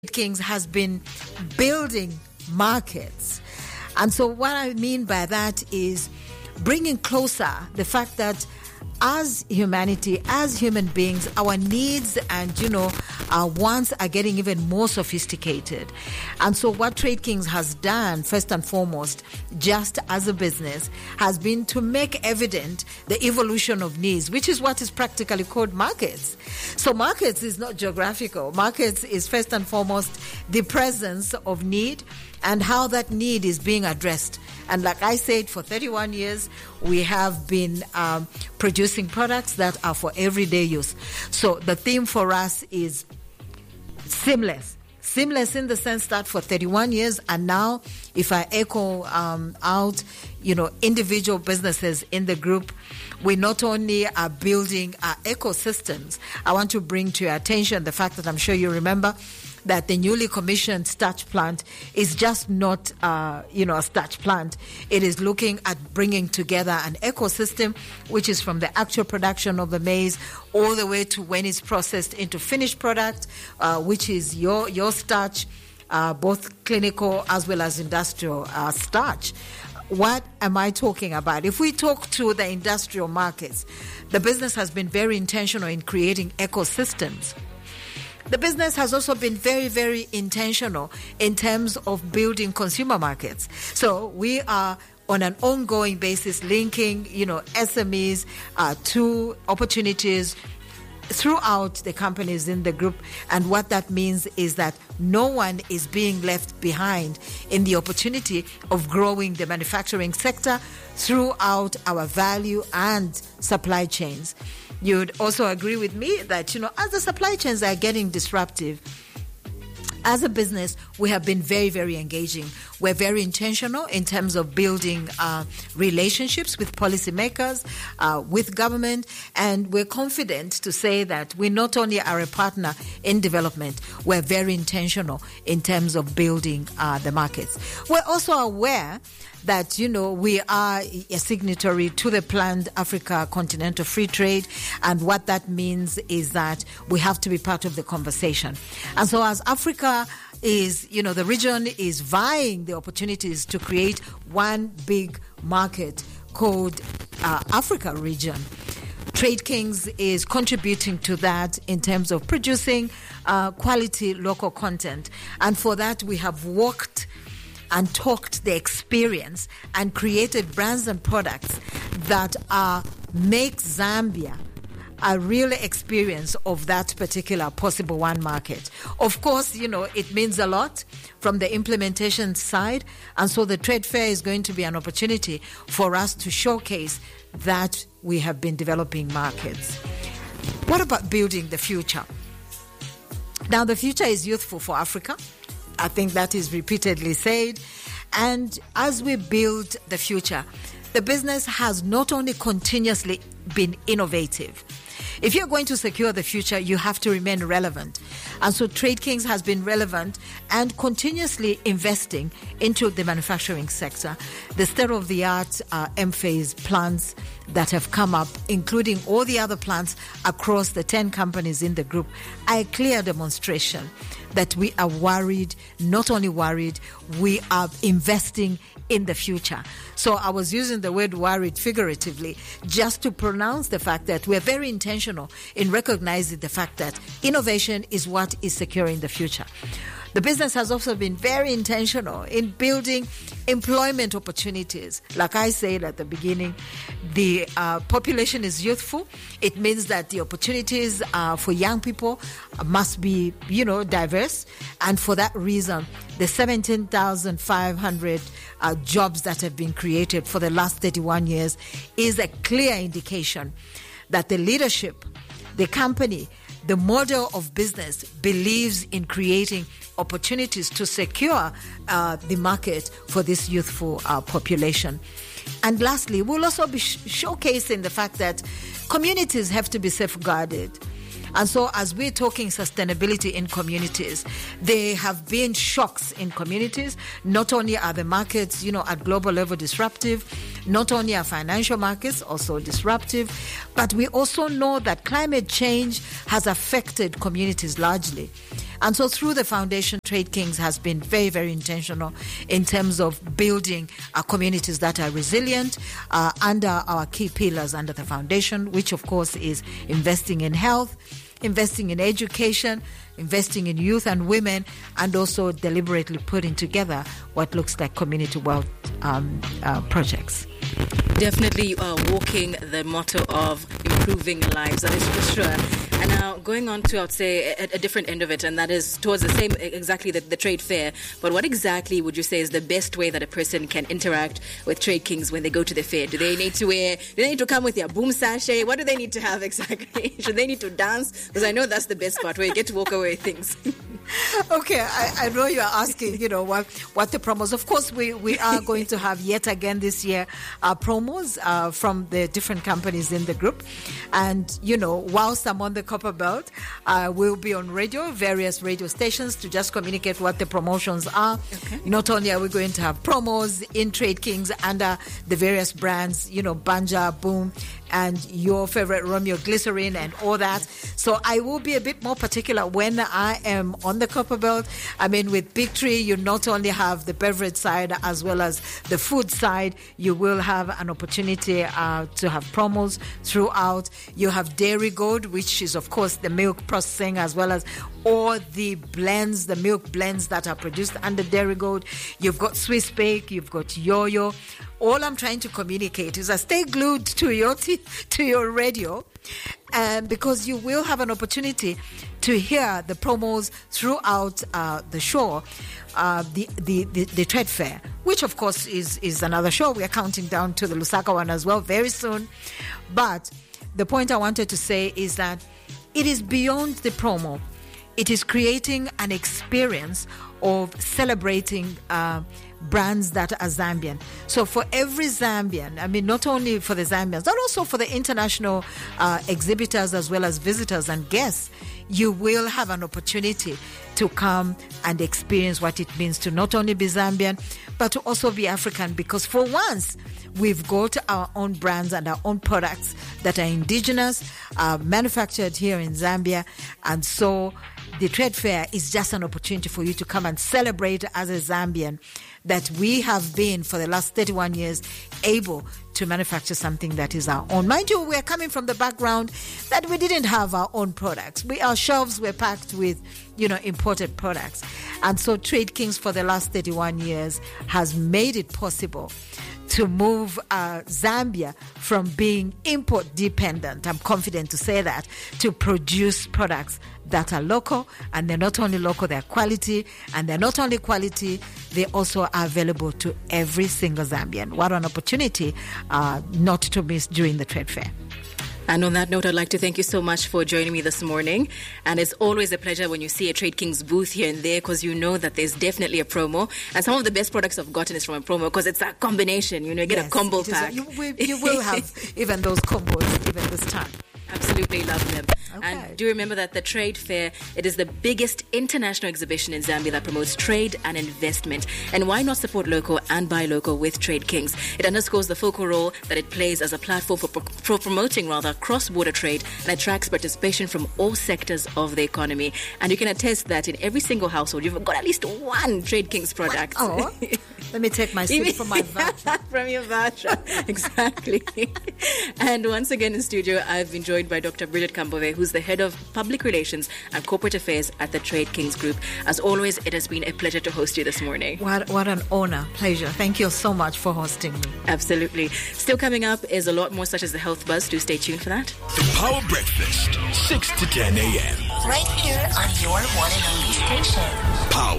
Kings has been building markets. And so what I mean by that is bringing closer the fact that as humanity, as human beings, our needs and, our wants are getting even more sophisticated. And so what Trade Kings has done, first and foremost, just as a business, has been to make evident the evolution of needs, which is what is practically called markets. So markets is not geographical. Markets is first and foremost the presence of need and how that need is being addressed. And like I said, for 31 years, we have been producing products that are for everyday use. So the theme for us is seamless. Seamless in the sense that for 31 years, and now if I echo out, individual businesses in the group, we not only are building our ecosystems. I want to bring to your attention the fact that I'm sure you remember that the newly commissioned starch plant is just not, a starch plant. It is looking at bringing together an ecosystem, which is from the actual production of the maize all the way to when it's processed into finished product, which is your starch, both clinical as well as industrial starch. What am I talking about? If we talk to the industrial markets, the business has been very intentional in creating ecosystems. The business has also been very, very intentional in terms of building consumer markets. So we are on an ongoing basis linking, SMEs to opportunities throughout the companies in the group. And what that means is that no one is being left behind in the opportunity of growing the manufacturing sector throughout our value and supply chains. You'd also agree with me that, as the supply chains are getting disruptive, as a business, we have been very, very engaging. We're very intentional in terms of building relationships with policymakers, with government, and we're confident to say that we not only are a partner in development, we're very intentional in terms of building the markets. We're also aware that, we are a signatory to the planned Africa Continental Free Trade. And what that means is that we have to be part of the conversation. And so as Africa is, the region is vying the opportunities to create one big market called Africa region. Trade Kings is contributing to that in terms of producing quality local content. And for that, we have worked and talked the experience and created brands and products that make Zambia a real experience of that particular possible one market. Of course, it means a lot from the implementation side. And so the trade fair is going to be an opportunity for us to showcase that we have been developing markets. What about building the future? Now, the future is youthful for Africa. I think that is repeatedly said. And as we build the future, the business has not only continuously been innovative. If you're going to secure the future, you have to remain relevant. And so Trade Kings has been relevant and continuously investing into the manufacturing sector. The state-of-the-art M-phase plants that have come up, including all the other plants across the 10 companies in the group, are a clear demonstration that we are worried, not only worried, we are investing in the future. So I was using the word worried figuratively just to pronounce the fact that we're very intentional in recognizing the fact that innovation is what is securing the future. The business has also been very intentional in building employment opportunities. Like I said at the beginning, the population is youthful. It means that the opportunities for young people must be, diverse. And for that reason, the 17,500 jobs that have been created for the last 31 years is a clear indication that the leadership, the company, the model of business believes in creating opportunities to secure the market for this youthful population. And lastly, we'll also be showcasing the fact that communities have to be safeguarded. And so as we're talking sustainability in communities, there have been shocks in communities. Not only are the markets, at global level disruptive, not only are financial markets also disruptive, but we also know that climate change has affected communities largely. And so through the foundation, Trade Kings has been very, very intentional in terms of building communities that are resilient under our key pillars under the foundation, which of course is investing in health, investing in education, investing in youth and women, and also deliberately putting together what looks like community wealth projects. Definitely you are walking the motto of improving lives, that is for sure. And now going on to, I would say, a different end of it, and that is towards the same, exactly the trade fair. But what exactly would you say is the best way that a person can interact with Trade Kings when they go to the fair? Do they need to come with their boom sachet? What do they need to have exactly? Should they need to dance? Because I know that's the best part, where you get to walk away with things. Okay, I know you are asking, what the promos. Of course, we are going to have yet again this year promos from the different companies in the group. And, whilst I'm on the Copper Belt, we'll be on radio, various radio stations, to just communicate what the promotions are. Okay. Not only are we going to have promos in Trade Kings under the various brands, Banja, Boom, and your favorite Romeo Glycerin and all that. So I will be a bit more particular when I am on the Copper Belt. I mean, with Big Tree, you not only have the beverage side as well as the food side. You will have an opportunity to have promos throughout. You have Dairy Gold, which is, of course, the milk processing, as well as all the blends, the milk blends that are produced under Dairy Gold. You've got Swiss Bake, you've got Yo-Yo. All I'm trying to communicate is stay glued to your radio, because you will have an opportunity to hear the promos throughout the show, the trade fair, which of course is another show. We are counting down to the Lusaka one as well very soon. But the point I wanted to say is that it is beyond the promo. It is creating an experience of celebrating brands that are Zambian. So for every Zambian, I mean, not only for the Zambians, but also for the international exhibitors as well as visitors and guests, you will have an opportunity to come and experience what it means to not only be Zambian, but to also be African, because for once, we've got our own brands and our own products that are indigenous, manufactured here in Zambia. And so the trade fair is just an opportunity for you to come and celebrate as a Zambian that we have been, for the last 31 years, able to manufacture something that is our own. Mind you, we're coming from the background that we didn't have our own products. Our shelves were packed with, imported products. And so Trade Kings for the last 31 years has made it possible to move Zambia from being import dependent, I'm confident to say that, to produce products that are local. And they're not only local, they're quality. And they're not only quality, they also are available to every single Zambian. What an opportunity not to miss during the trade fair. And on that note, I'd like to thank you so much for joining me this morning. And it's always a pleasure when you see a Trade Kings booth here and there, because you know that there's definitely a promo. And some of the best products I've gotten is from a promo, because it's a combination. You get a combo pack. You will have even those combos even this time. Absolutely love them. Okay. And do remember that the Trade Fair, it is the biggest international exhibition in Zambia that promotes trade and investment. And why not support local and buy local with Trade Kings? It underscores the focal role that it plays as a platform for promoting cross-border trade, and attracts participation from all sectors of the economy. And you can attest that in every single household, you've got at least one Trade Kings product. Oh, let me take my seat from my voucher. From your voucher, exactly. And once again in studio, I've been joined by Dr. Bridget Kambove, who's the head of public relations and corporate affairs at the Trade Kings Group. As always, it has been a pleasure to host you this morning. What an honor, pleasure. Thank you so much for hosting me. Absolutely. Still coming up is a lot more, such as the Health Buzz. Do stay tuned for that. The Power Breakfast, 6 to 10 a.m. Right here on your one and only station. Power.